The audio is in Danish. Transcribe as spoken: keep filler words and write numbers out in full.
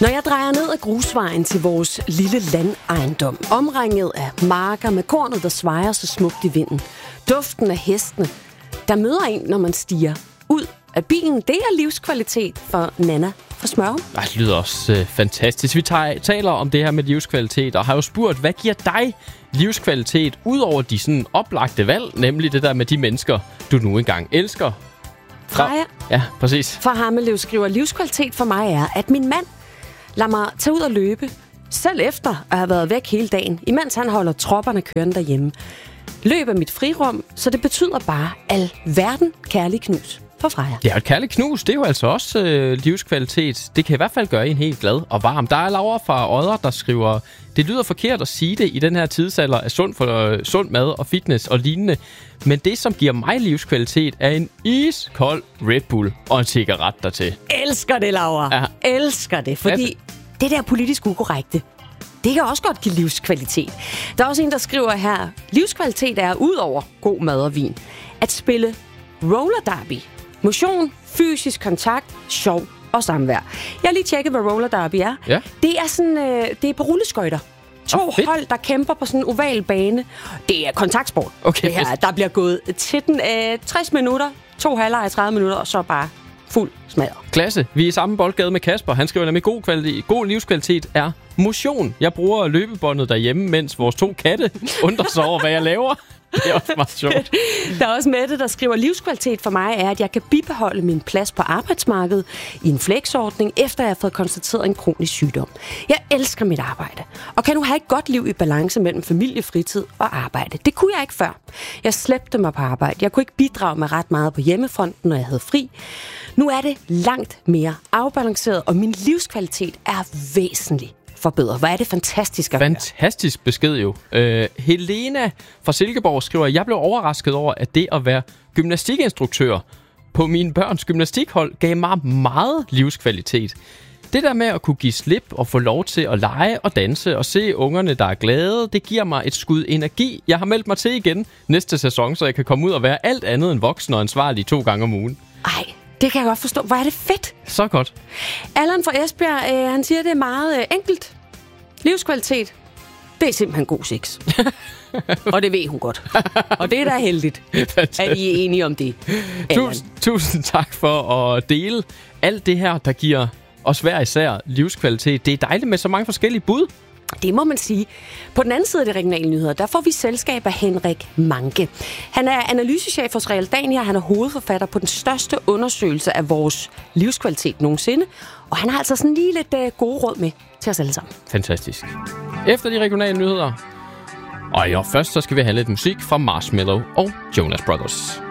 Når jeg drejer ned ad grusvejen til vores lille landejendom, omringet af marker med kornet, der svejer så smukt i vinden, duften af hestene, der møder en, når man stiger ud af bilen, det er livskvalitet for Nana fra Smørum. Det lyder også øh, fantastisk. Vi tager, taler om det her med livskvalitet, og har jo spurgt, hvad giver dig livskvalitet, ud over de sådan oplagte valg, nemlig det der med de mennesker, du nu engang elsker? Freja Ja, præcis. fra Hammelev skriver, livskvalitet for mig er, at min mand lader mig tage ud og løbe, selv efter at have været væk hele dagen, imens han holder tropperne kørende derhjemme. Løb er mit frirum, så det betyder bare alverden kærlig knus for Freja. Ja, et kærligt knus, det er jo altså også øh, livskvalitet. Det kan i hvert fald gøre en helt glad og varm. Der er Laura fra Odder, der skriver, det lyder forkert at sige det i den her tidsalder af sund, for, øh, sund mad og fitness og lignende. Men det, som giver mig livskvalitet, er en iskold Red Bull og en cigaret dertil. Elsker det, Laura. Ja. Elsker det, fordi ja. det der politisk ukorrekte, det kan også godt give livskvalitet. Der er også en, der skriver her, livskvalitet er ud over god mad og vin at spille roller derby. Motion, fysisk kontakt, sjov og samvær. Jeg har lige tjekket, hvad roller derby er. Ja. Det er sådan, øh, det er på rulleskøjter. To oh, hold, der kæmper på sådan en oval bane. Det er kontaktsport. Okay, det her, der bliver gået til den øh, tres minutter, to halvleje tredive minutter, og så bare fuld smadret. Klasse. Vi er i samme boldgade med Kasper. Han skriver nemlig, god, kvalitet, god livskvalitet er motion. Jeg bruger løbebåndet derhjemme, mens vores to katte undrer sig over, hvad jeg laver. Det er også meget sjovt. Der er også Mette, der skriver, livskvalitet for mig er, at jeg kan bibeholde min plads på arbejdsmarkedet i en flexordning, efter jeg har fået konstateret en kronisk sygdom. Jeg elsker mit arbejde, og kan nu have et godt liv i balance mellem familie, fritid og arbejde. Det kunne jeg ikke før. Jeg slæbte mig på arbejde. Jeg kunne ikke bidrage med ret meget på hjemmefronten, når jeg havde fri. Nu er det langt mere afbalanceret, og min livskvalitet er væsentlig forbedret. Hvor er det fantastisk at Fantastisk besked jo. Uh, Helena fra Silkeborg skriver, jeg blev overrasket over, at det at være gymnastikinstruktør på mine børns gymnastikhold gav mig meget livskvalitet. Det der med at kunne give slip og få lov til at lege og danse og se ungerne, der er glade, det giver mig et skud energi. Jeg har meldt mig til igen næste sæson, så jeg kan komme ud og være alt andet end voksen og ansvarlig to gange om ugen. Ej, det kan jeg godt forstå. Hvor er det fedt. Så godt. Allan fra Esbjerg, øh, han siger, det er meget øh, enkelt. Livskvalitet, det er simpelthen god sex. Og det ved hun godt. Og det er da heldigt, at I er enige om det. Tusind, tusind tak for at dele alt det her, der giver os hver især livskvalitet. Det er dejligt med så mange forskellige bud. Det må man sige. På den anden side af de regionale nyheder, der får vi selskab af Henrik Manke. Han er analysechef hos Realdania, han er hovedforfatter på den største undersøgelse af vores livskvalitet nogensinde. Og han har altså sådan lige lidt uh, gode råd med til os alle sammen. Fantastisk. Efter de regionale nyheder, og ja, først så skal vi have lidt musik fra Marshmello og Jonas Brothers.